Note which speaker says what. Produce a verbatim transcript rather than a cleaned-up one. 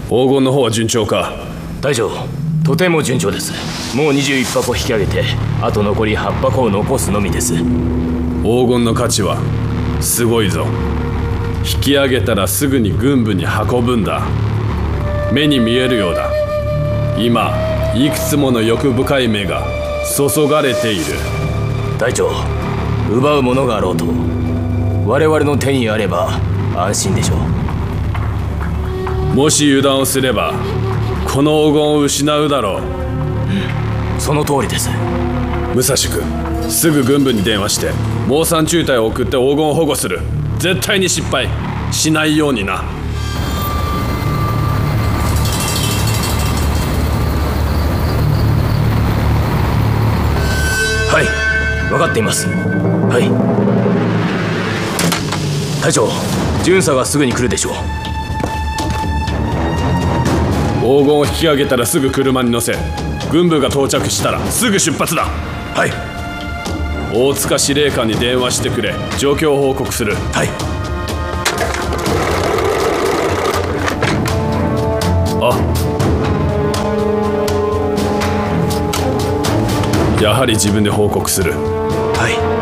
Speaker 1: 黄金の方は順調か？
Speaker 2: 隊長、とても順調です。もうにじゅういち箱引き上げて、あと残りはち箱を残すのみです。
Speaker 1: 黄金の価値はすごいぞ。引き上げたらすぐに軍部に運ぶんだ。目に見えるようだ。今いくつもの欲深い目が注がれている。
Speaker 2: 隊長、奪うものがあろうと我々の手にあれば安心でしょう。
Speaker 1: もし油断をすればこの黄金を失うだろう。
Speaker 2: うん、その通りです。
Speaker 1: 武蔵君、すぐ軍部に電話して猛山中隊を送って黄金を保護する。絶対に失敗しないようにな。
Speaker 2: はい、分かっています。はい、隊長、巡査がすぐに来るでしょう。
Speaker 1: 黄金を引き上げたらすぐ車に乗せ、軍部が到着したらすぐ出発だ。
Speaker 2: はい。
Speaker 1: 大塚司令官に電話してくれ。状況を報告する。
Speaker 2: はい。
Speaker 1: あ、やはり自分で報告する。
Speaker 2: はい。